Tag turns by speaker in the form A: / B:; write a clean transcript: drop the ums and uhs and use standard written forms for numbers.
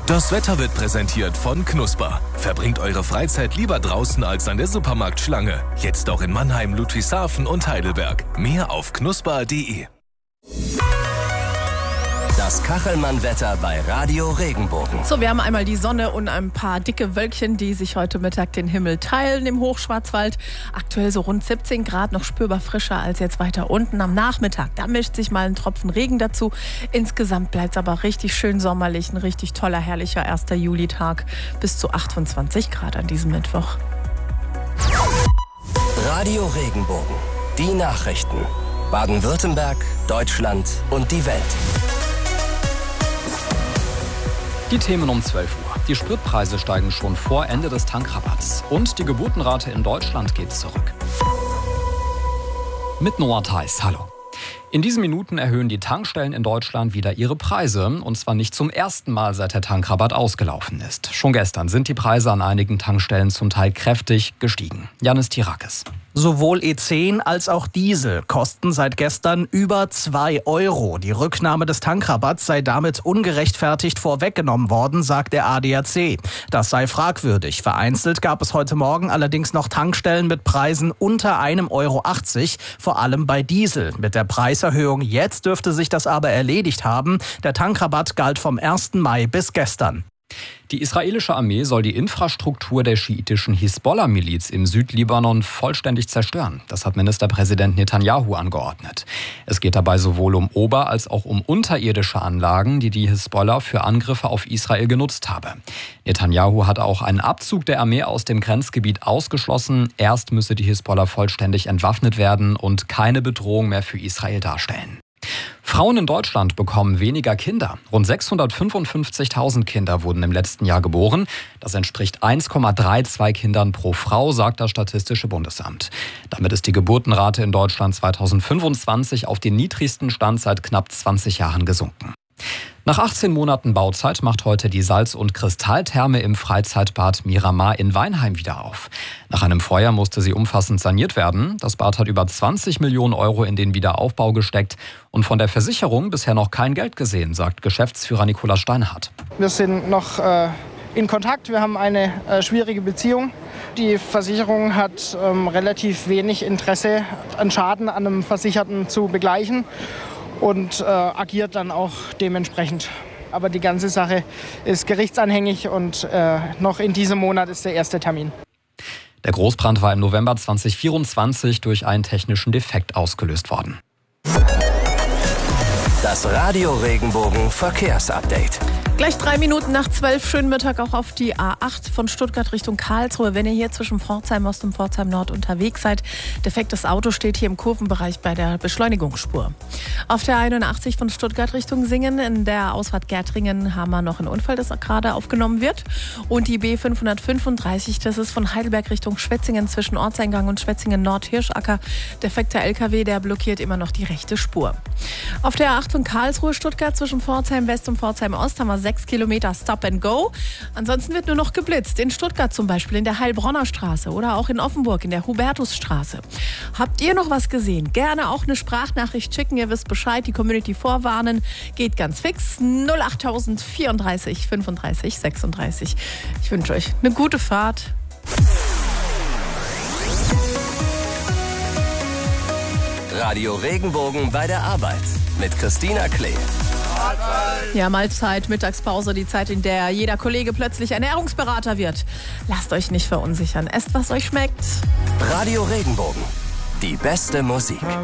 A: Das Wetter wird präsentiert von Knusper. Verbringt eure Freizeit lieber draußen als an der Supermarktschlange. Jetzt auch in Mannheim, Ludwigshafen und Heidelberg. Mehr auf knusper.de.
B: Das Kachelmann-Wetter bei Radio Regenbogen.
C: So, wir haben einmal die Sonne und ein paar dicke Wölkchen, die sich heute Mittag den Himmel teilen im Hochschwarzwald. Aktuell so rund 17 Grad, noch spürbar frischer als jetzt weiter unten. Am Nachmittag, da mischt sich mal ein Tropfen Regen dazu. Insgesamt bleibt es aber richtig schön sommerlich. Ein richtig toller, herrlicher 1. Julitag. Bis zu 28 Grad an diesem Mittwoch.
B: Radio Regenbogen. Die Nachrichten. Baden-Württemberg, Deutschland und die Welt.
D: Die Themen um 12 Uhr. Die Spritpreise steigen schon vor Ende des Tankrabatts. Und die Geburtenrate in Deutschland geht zurück. Mit Noah Theis, hallo. In diesen Minuten erhöhen die Tankstellen in Deutschland wieder ihre Preise. Und zwar nicht zum ersten Mal, seit der Tankrabatt ausgelaufen ist. Schon gestern sind die Preise an einigen Tankstellen zum Teil kräftig gestiegen. Janis Tirakis.
E: Sowohl E10 als auch Diesel kosten seit gestern über 2 €. Die Rücknahme des Tankrabatts sei damit ungerechtfertigt vorweggenommen worden, sagt der ADAC. Das sei fragwürdig. Vereinzelt gab es heute Morgen allerdings noch Tankstellen mit Preisen unter 1,80 €, vor allem bei Diesel. Mit der Preiserhöhung jetzt dürfte sich das aber erledigt haben. Der Tankrabatt galt vom 1. Mai bis gestern.
D: Die israelische Armee soll die Infrastruktur der schiitischen Hisbollah-Miliz im Südlibanon vollständig zerstören. Das hat Ministerpräsident Netanyahu angeordnet. Es geht dabei sowohl um ober- als auch um unterirdische Anlagen, die die Hisbollah für Angriffe auf Israel genutzt habe. Netanyahu hat auch einen Abzug der Armee aus dem Grenzgebiet ausgeschlossen. Erst müsse die Hisbollah vollständig entwaffnet werden und keine Bedrohung mehr für Israel darstellen. Frauen in Deutschland bekommen weniger Kinder. Rund 655.000 Kinder wurden im letzten Jahr geboren. Das entspricht 1,32 Kindern pro Frau, sagt das Statistische Bundesamt. Damit ist die Geburtenrate in Deutschland 2025 auf den niedrigsten Stand seit knapp 20 Jahren gesunken. Nach 18 Monaten Bauzeit macht heute die Salz- und Kristalltherme im Freizeitbad Miramar in Weinheim wieder auf. Nach einem Feuer musste sie umfassend saniert werden. Das Bad hat über 20 Millionen € in den Wiederaufbau gesteckt und von der Versicherung bisher noch kein Geld gesehen, sagt Geschäftsführer Nikolaus Steinhardt.
F: Wir sind noch in Kontakt, wir haben eine schwierige Beziehung. Die Versicherung hat relativ wenig Interesse, einen Schaden an einem Versicherten zu begleichen. Und agiert dann auch dementsprechend. Aber die ganze Sache ist gerichtsanhängig und noch in diesem Monat ist der erste Termin.
D: Der Großbrand war im November 2024 durch einen technischen Defekt ausgelöst worden.
B: Das Radio Regenbogen Verkehrsupdate.
C: Gleich 3 Minuten nach 12, schönen Mittag auch auf die A8 von Stuttgart Richtung Karlsruhe. Wenn ihr hier zwischen Pforzheim Ost und Pforzheim Nord unterwegs seid, defektes Auto steht hier im Kurvenbereich bei der Beschleunigungsspur. Auf der 81 von Stuttgart Richtung Singen, in der Ausfahrt Gärtringen, haben wir noch einen Unfall, das gerade aufgenommen wird. Und die B535, das ist von Heidelberg Richtung Schwetzingen zwischen Ortseingang und Schwetzingen Nord Hirschacker. Defekter LKW, der blockiert immer noch die rechte Spur. Auf der A8 von Karlsruhe Stuttgart zwischen Pforzheim West und Pforzheim Ost haben wir 6 Kilometer Stop and Go. Ansonsten wird nur noch geblitzt. In Stuttgart zum Beispiel in der Heilbronner Straße oder auch in Offenburg in der Hubertusstraße. Habt ihr noch was gesehen? Gerne auch eine Sprachnachricht schicken. Ihr wisst Bescheid, die Community vorwarnen. Geht ganz fix. 08000 34 35 36. Ich wünsche euch eine gute Fahrt.
B: Radio Regenbogen bei der Arbeit mit Christina Klee.
C: Ja, Mahlzeit, Mittagspause, die Zeit, in der jeder Kollege plötzlich Ernährungsberater wird. Lasst euch nicht verunsichern. Esst, was euch schmeckt.
B: Radio Regenbogen. Die beste Musik.